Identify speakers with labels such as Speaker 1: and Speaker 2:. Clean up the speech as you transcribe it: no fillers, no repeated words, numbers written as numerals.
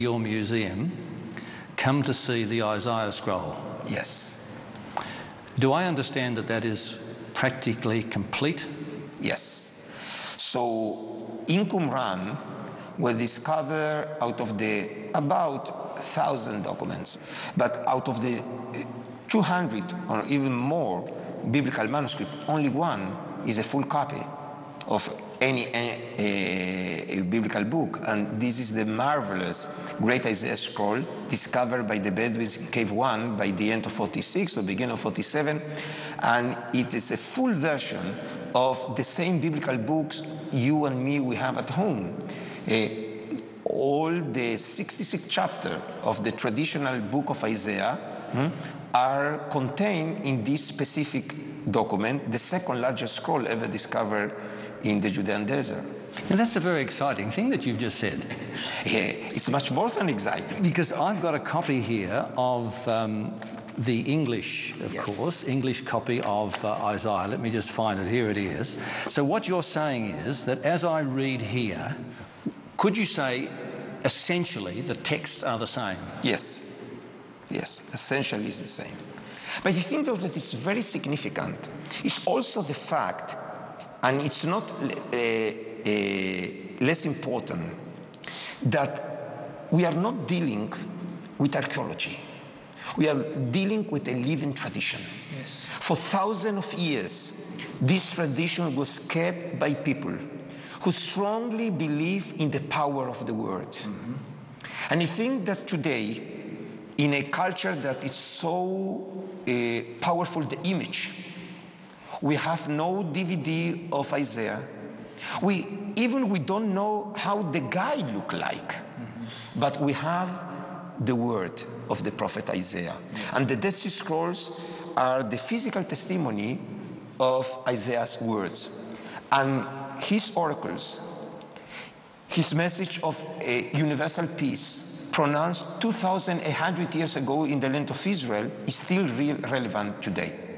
Speaker 1: your museum come to see the Isaiah scroll.
Speaker 2: Yes.
Speaker 1: Do I understand that that is practically complete?
Speaker 2: Yes. So in Qumran were discovered out of the about 1,000 documents, but out of the 200 or even more biblical manuscripts, only one is a full copy of any biblical book, and this is the marvelous Great Isaiah Scroll discovered by the Bedouins in Cave 1 by the end of 46 or beginning of 47, and it is a full version of the same biblical books you and me we have at home. All the 66 chapters of the traditional book of Isaiah are contained in this specific document, the second largest scroll ever discovered in the Judean desert.
Speaker 1: And that's a very exciting thing that you've just said.
Speaker 2: Yeah, it's much more than exciting.
Speaker 1: Because I've got a copy here of the English, of course, English copy of Isaiah. Let me just find it. Here it is. So what you're saying is that as I read here, could you say essentially the texts are the same?
Speaker 2: Yes. Yes, essentially it's the same. But I think that it's very significant. It's also the fact, and it's not less important, that we are not dealing with archaeology. We are dealing with a living tradition.
Speaker 1: Yes.
Speaker 2: For thousands of years, this tradition was kept by people who strongly believe in the power of the word. And I think that today, in a culture that is so powerful, the image, we have no DVD of Isaiah. We don't know how the guy looked like, but we have the word of the prophet Isaiah. And the Dead Sea Scrolls are the physical testimony of Isaiah's words. And his oracles, his message of a universal peace, pronounced 2,100 years ago in the land of Israel, is still relevant today.